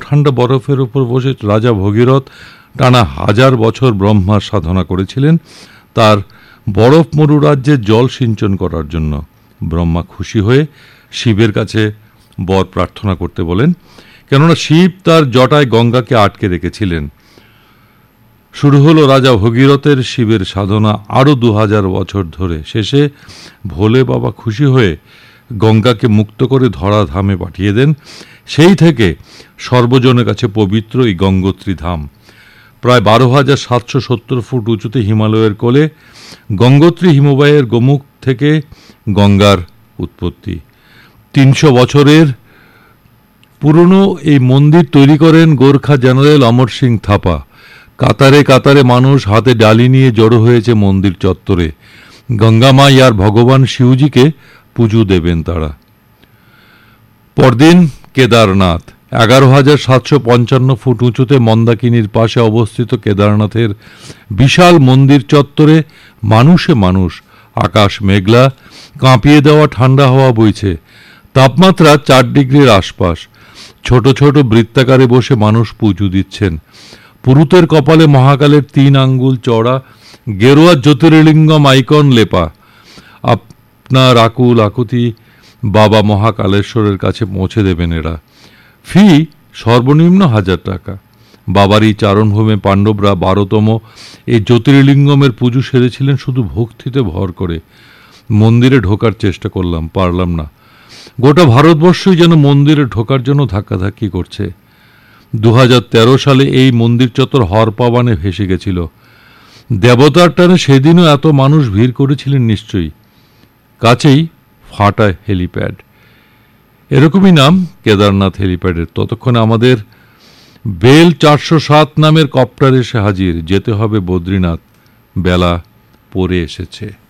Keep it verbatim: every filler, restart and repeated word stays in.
ঠান্ডা বরফের উপর বসে রাজা ভগীরথ টানা হাজার বছর ব্রহ্মার সাধনা করেছিলেন তার বরফ মরু রাজ্যে জল সিঞ্চন করার জন্য। ব্রহ্মা খুশি হয়ে শিবের কাছে বর প্রার্থনা করতে বলেন, কেননা শিব তার জটায় গঙ্গাকে আটকে রেখেছিলেন। শুরু হলো রাজা ভগীরথের শিবের সাধনা আরও দু হাজার বছর ধরে। শেষে ভোলে বাবা খুশি হয়ে গঙ্গাকে মুক্ত করে ধরাধামে পাঠিয়ে দেন। সেই থেকে সর্বজনের কাছে পবিত্র এই গঙ্গোত্রী ধাম। প্রায় বারো হাজার সাতশো সত্তর ফুট উঁচুতে হিমালয়ের কোলে গঙ্গোত্রী হিমবাহের গোমুখ থেকে গঙ্গার উৎপত্তি। তিনশো বছরের পুরনো এই মন্দির তৈরি করেন গোর্খা জেনারেল অমর সিং থাপা। কাতারে কাতারে মানুষ হাতে ডালি নিয়ে জড়ো হয়েছে মন্দির চত্বরে। গঙ্গামাই আর ভগবান শিবজিকে পুজো দেবেন তারা। পরদিন কেদারনাথ। এগারো হাজার সাতশো পঞ্চান্ন ফুট উঁচুতে মন্দাকিনীর পাশে অবস্থিত কেদারনাথের বিশাল মন্দির চত্বরে মানুষে মানুষ। আকাশ মেঘলা, কাঁপিয়ে দেওয়া ঠান্ডা হাওয়া বইছে। তাপমাত্রা চার ডিগ্রির আশপাশ। ছোট ছোট বৃত্তাকারে বসে মানুষ পুজো দিচ্ছেন। পুরুতের কপালে মহাকালের তিন আঙ্গুল চড়া গেরুয়া জ্যোতির্লিঙ্গম আইকন লেপা। আপনার আকুল আকুতি বাবা মহাকালেশ্বরের কাছে পৌঁছে দেবেন এরা। ফি সর্বনিম্ন হাজার টাকা। বাবারই চারণভূমে পাণ্ডবরা বারোতম এই জ্যোতির্লিঙ্গমের পুজো সেরেছিলেন শুধু ভক্তিতে ভর করে। মন্দিরে ঢোকার চেষ্টা করলাম, পারলাম না। গোটা ভারতবর্ষই যেন মন্দিরে ঢোকার জন্য ধাক্কাধাক্কি করছে। দু হাজার তেরো সালে এই মন্দির চত্বর হরপাবানে ভেসে গেছিল। দেবতার টানে সেদিনও এত মানুষ ভিড় করেছিলেন নিশ্চয়ই। কাছেই ফাটা হেলিপ্যাড, এরকমই নাম কেদারনাথ হেলিপ্যাডের। ততক্ষণে আমাদের বেল চারশো সাত নামের কপ্টার এসে হাজির। যেতে হবে বদ্রীনাথ। বেলা পড়ে এসেছে।